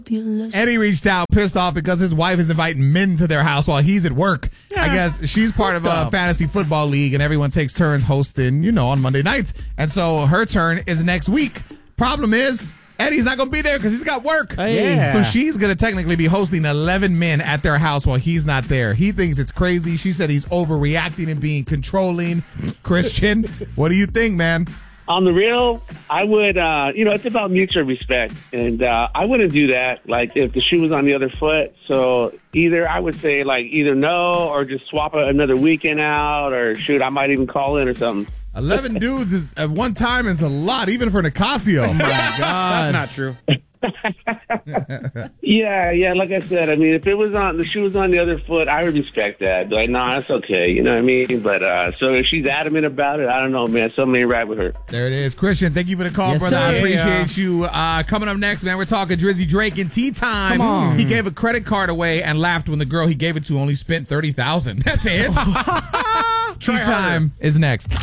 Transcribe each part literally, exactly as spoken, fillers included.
Eddie reached out pissed off because his wife is inviting men to their house while he's at work. Yeah. I guess she's part of a fantasy football league and everyone takes turns hosting, you know, on Monday nights. And so her turn is next week. Problem is, Eddie's not going to be there because he's got work. Hey. Yeah. So she's going to technically be hosting eleven men at their house while he's not there. He thinks it's crazy. She said he's overreacting and being controlling. Christian, what do you think, man? On the real, I would, uh, you know, it's about mutual respect. And uh, I wouldn't do that, like, if the shoe was on the other foot. So either I would say, like, either no or just swap another weekend out or, shoot, I might even call in or something. eleven dudes is, at one time is a lot, even for Nicasio. Oh, my God. That's not true. yeah, yeah, like I said, I mean, if it was on, the shoe was on the other foot, I would respect that. Like, no, nah, that's okay, you know what I mean? But, uh, so if she's adamant about it, I don't know, man, something ain't right with her. There it is. Christian, thank you for the call, yes, brother. Sir. I appreciate yeah. you. Uh, coming up next, man, we're talking Drizzy Drake and Tea Time. Come on. He gave a credit card away and laughed when the girl he gave it to only spent thirty thousand dollars. That's it. Tea Time is next.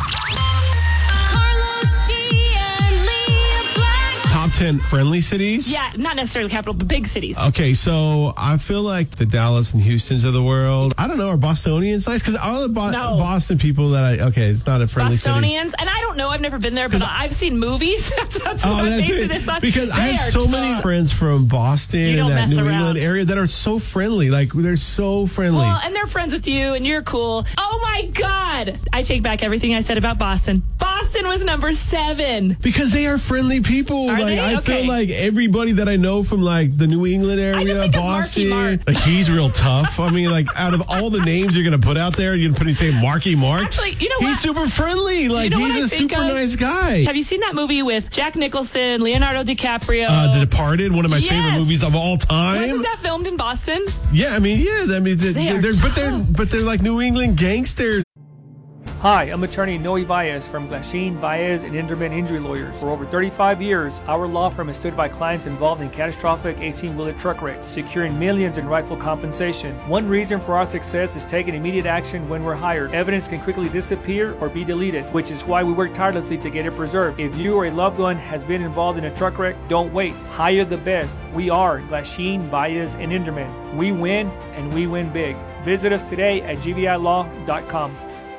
Top ten friendly cities? Yeah, not necessarily capital, but big cities. Okay, so I feel like the Dallas and Houstons of the world, I don't know, are Bostonians nice? Because all the Bo- no. Boston people that I, okay, it's not a friendly Bostonians, city. and I don't know, I've never been there, but I've seen movies. that's that's oh, what I'm that's basing it. this on. Because they I have so tough. many friends from Boston you and that New around. England area that are so friendly. Like, they're so friendly. Well, and they're friends with you, and you're cool. Oh, my God. I take back everything I said about Boston. Boston was number seven. Because they are friendly people. Are like they? I Okay. feel like everybody that I know from like the New England area, I just think Boston, of Marky Mark. like he's real tough. I mean, like out of all the names you're gonna put out there, you're gonna put say Marky Mark. Actually, you know what? He's super friendly. Like you know he's what I a think super of? nice guy. Have you seen that movie with Jack Nicholson, Leonardo DiCaprio? Uh, The Departed, one of my yes. favorite movies of all time. Wasn't that filmed in Boston? Yeah, I mean, yeah, I mean, they're, They are they're but they're tough. but they're like New England gangsters. Hi, I'm attorney Noe Valles from Glasheen, Valles and Inderman Injury Lawyers. For over thirty-five years, our law firm has stood by clients involved in catastrophic eighteen-wheeler truck wrecks, securing millions in rightful compensation. One reason for our success is taking immediate action when we're hired. Evidence can quickly disappear or be deleted, which is why we work tirelessly to get it preserved. If you or a loved one has been involved in a truck wreck, don't wait. Hire the best. We are Glasheen, Valles and Inderman. We win, and we win big. Visit us today at g v i law dot com.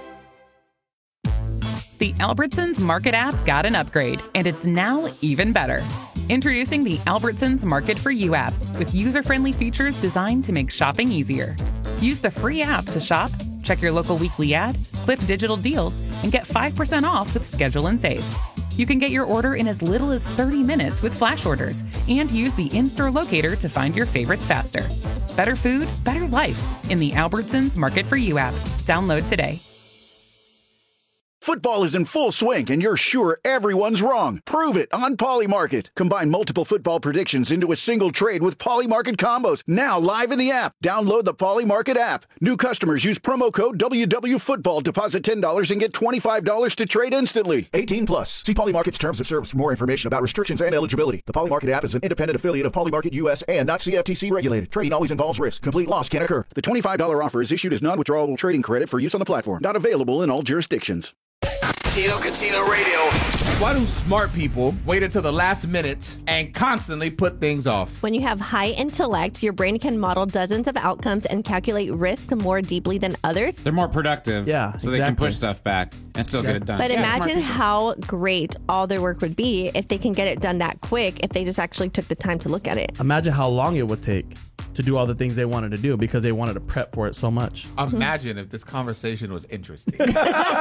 The Albertsons Market app got an upgrade, and it's now even better. Introducing the Albertsons Market for You app with user-friendly features designed to make shopping easier. Use the free app to shop, check your local weekly ad, clip digital deals, and get five percent off with Schedule and Save. You can get your order in as little as thirty minutes with flash orders and use the in-store locator to find your favorites faster. Better food, better life in the Albertsons Market for You app. Download today. Football is in full swing, and you're sure everyone's wrong. Prove it on Polymarket. Combine multiple football predictions into a single trade with Polymarket combos. Now live in the app. Download the Polymarket app. New customers use promo code W W Football. Deposit ten dollars and get twenty-five dollars to trade instantly. eighteen plus. See Polymarket's terms of service for more information about restrictions and eligibility. The Polymarket app is an independent affiliate of Polymarket U S and not C F T C regulated. Trading always involves risk. Complete loss can occur. The twenty-five dollars offer is issued as non-withdrawable trading credit for use on the platform. Not available in all jurisdictions. Tino Catino Radio. Why do smart people wait until the last minute and constantly put things off? When you have high intellect, your brain can model dozens of outcomes and calculate risk more deeply than others. They're more productive. Yeah, So exactly. they can push stuff back and still Yeah. get it done. But Yeah, imagine how great all their work would be if they can get it done that quick, if they just actually took the time to look at it. Imagine how long it would take to do all the things they wanted to do because they wanted to prep for it so much. Imagine if this conversation was interesting. I'm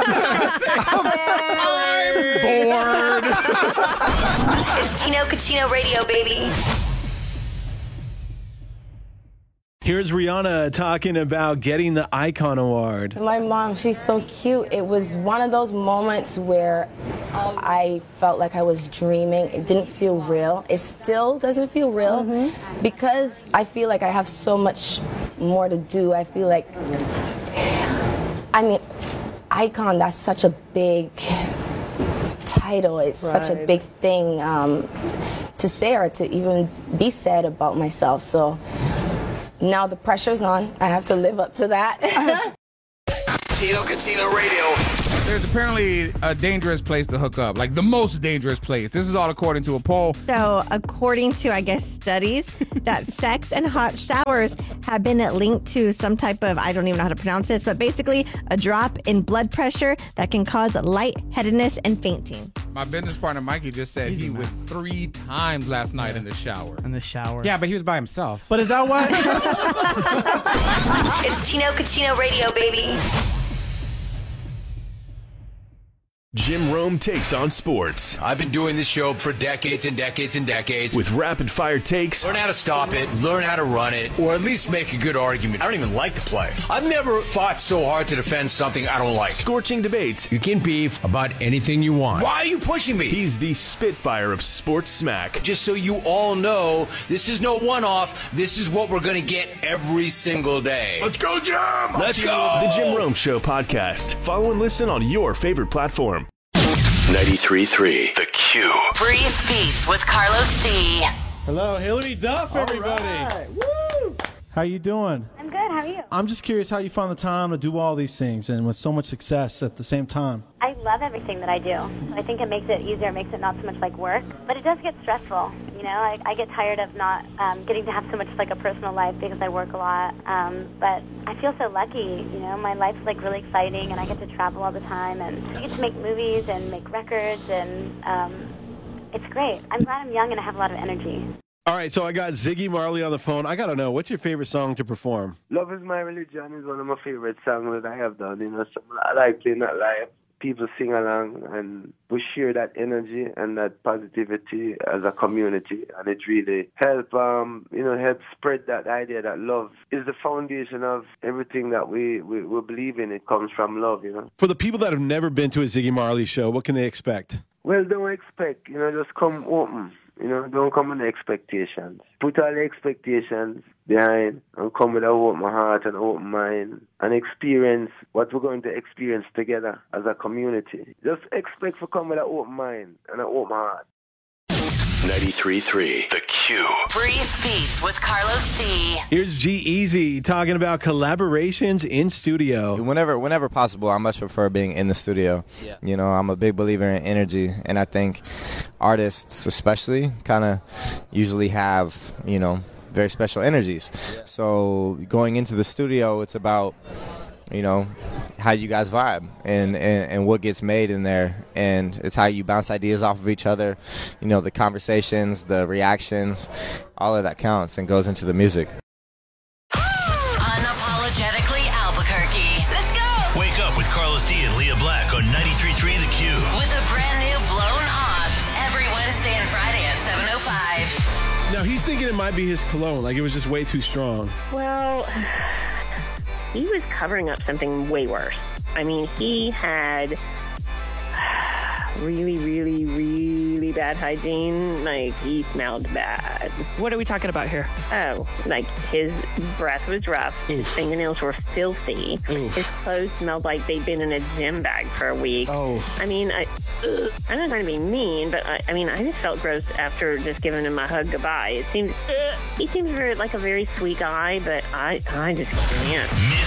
bored. It's Tino Catino Radio, baby. Here's Rihanna talking about getting the Icon Award. My mom, she's so cute. It was one of those moments where I felt like I was dreaming. It didn't feel real. It still doesn't feel real mm-hmm. because I feel like I have so much more to do. I feel like, I mean, Icon, that's such a big title. It's right. such a big thing um, to say or to even be said about myself. So now the pressure's on. I have to live up to that. Tino Catino Radio. There's apparently a dangerous place to hook up, like the most dangerous place. This is all according to a poll. So, according to, I guess, studies, that sex and hot showers have been linked to some type of, I don't even know how to pronounce this, but basically a drop in blood pressure that can cause lightheadedness and fainting. My business partner Mikey just said he went three times last night in the shower. In the shower. Yeah, but he was by himself. But is that why? It's Tino Cucino Radio, baby. Jim Rome takes on sports. I've been doing this show for decades and decades and decades. With rapid fire takes. Learn how to stop it, learn how to run it, or at least make a good argument. I don't even like to play. I've never fought so hard to defend something I don't like. Scorching debates. You can beef about anything you want. Why are you pushing me? He's the Spitfire of sports smack. Just so you all know, this is no one-off. This is what we're going to get every single day. Let's go, Jim! Let's go! The Jim Rome Show podcast. Follow and listen on your favorite platform. ninety-three point three The Q. Breeze Beats with Carlos D. Hello, Hillary Duff, everybody. Right. Woo! How you doing? I'm good. How are you? I'm just curious how you found the time to do all these things and with so much success at the same time. I love everything that I do. I think it makes it easier. It makes it not so much like work, but it does get stressful. You know, I, I get tired of not um, getting to have so much like a personal life because I work a lot. Um, but I feel so lucky. You know, my life's like really exciting, and I get to travel all the time, and I get to make movies and make records, and um, it's great. I'm glad I'm young and I have a lot of energy. All right, so I got Ziggy Marley on the phone. I got to know, what's your favorite song to perform? Love Is My Religion is one of my favorite songs that I have done. You know, so I like playing that live. People sing along, and we share that energy and that positivity as a community, and it really help, um, you know, help spread that idea that love is the foundation of everything that we, we, we believe in. It comes from love, you know. For the people that have never been to a Ziggy Marley show, what can they expect? Well, don't expect, you know, just come open. You know, don't come with expectations. Put all the expectations behind and come with an open heart and open mind and experience what we're going to experience together as a community. Just expect to come with an open mind and an open heart. ninety-three point three The Q. Breeze Beats with Carlos D. Here's G-Eazy talking about collaborations in studio. Whenever whenever possible, I much prefer being in the studio. Yeah. You know, I'm a big believer in energy, and I think artists especially kind of usually have, you know, very special energies. Yeah. So going into the studio, it's about, you know, how you guys vibe and, and, and what gets made in there. And it's how you bounce ideas off of each other. You know, the conversations, the reactions, all of that counts and goes into the music. Unapologetically Albuquerque. Let's go! Wake up with Carlos D and Leah Black on ninety-three point three The Q. With a brand new Blown Off every Wednesday and Friday at seven oh five. Now, he's thinking it might be his cologne, like it was just way too strong. Well, he was covering up something way worse. I mean, he had really, really, really bad hygiene. Like, he smelled bad. What are we talking about here? Oh, like his breath was rough. His fingernails were filthy. Oof. His clothes smelled like they'd been in a gym bag for a week. Oh. I mean, I, ugh, I'm not trying to be mean, but I, I mean, I just felt gross after just giving him a hug goodbye. It seems, uh, he seems very, like a very sweet guy, but I, I just can't.